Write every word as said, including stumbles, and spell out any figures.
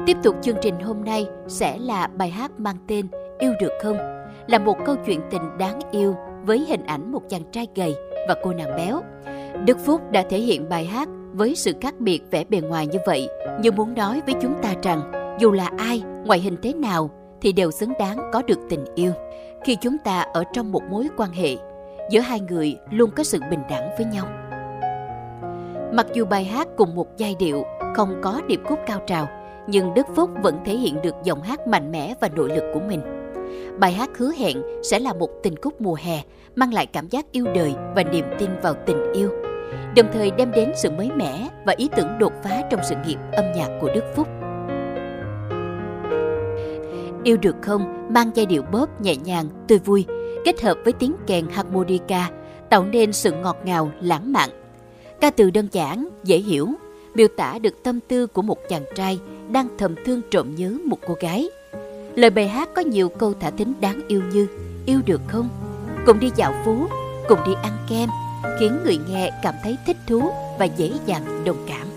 Tiếp tục chương trình hôm nay sẽ là bài hát mang tên Yêu Được Không, là một câu chuyện tình đáng yêu với hình ảnh một chàng trai gầy và cô nàng béo. Đức Phúc đã thể hiện bài hát với sự khác biệt vẻ bề ngoài như vậy, như muốn nói với chúng ta rằng dù là ai, ngoại hình thế nào thì đều xứng đáng có được tình yêu. Khi chúng ta ở trong một mối quan hệ, giữa hai người luôn có sự bình đẳng với nhau. Mặc dù bài hát cùng một giai điệu, không có điệp khúc cao trào, nhưng Đức Phúc vẫn thể hiện được giọng hát mạnh mẽ và nội lực của mình. Bài hát hứa hẹn sẽ là một tình khúc mùa hè, mang lại cảm giác yêu đời và niềm tin vào tình yêu, đồng thời đem đến sự mới mẻ và ý tưởng đột phá trong sự nghiệp âm nhạc của Đức Phúc. Yêu Được Không mang giai điệu bóp nhẹ nhàng, tươi vui, kết hợp với tiếng kèn harmonica, tạo nên sự ngọt ngào, lãng mạn. Ca từ đơn giản, dễ hiểu, miêu tả được tâm tư của một chàng trai đang thầm thương trộm nhớ một cô gái. Lời bài hát có nhiều câu thả thính đáng yêu như yêu được không, cùng đi dạo phố, cùng đi ăn kem, khiến người nghe cảm thấy thích thú và dễ dàng đồng cảm.